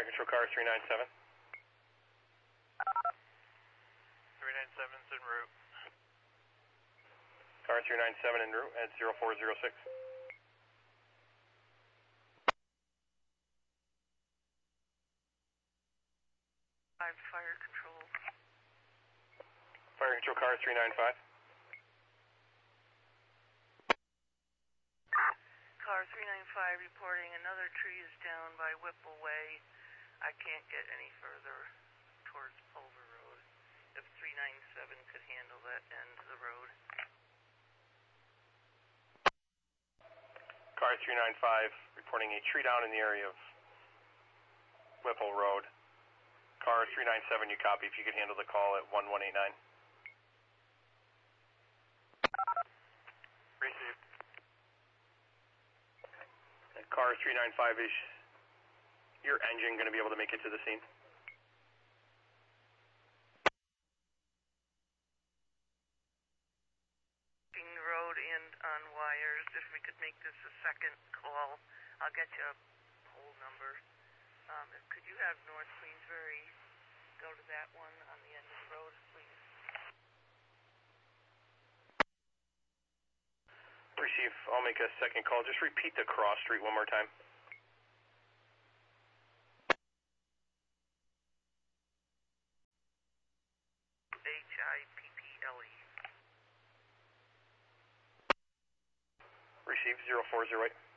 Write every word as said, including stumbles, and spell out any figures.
Fire control car three nine seven. three nine seven's en route. Car three nine seven en route at zero four zero six. Five fire control. Fire control car three nine five. Car three nine five reporting another tree is down by Whipple Way. I can't get any further towards Pulver Road. If three nine seven could handle that end of the road. Car three nine five reporting a tree down in the area of Whipple Road. Car three nine seven, you copy if you could handle the call at one one eight nine. Received. And car three nine five, is your engine going to be able to make it to the scene? The road and on wires. If we could make this a second call, I'll get you a pole number. Um, could you have North Queensbury go to that one on the end of the road, please? Receive. I'll make a second call. Just repeat the cross street one more time. H I P P L E. Receive zero four zero eight.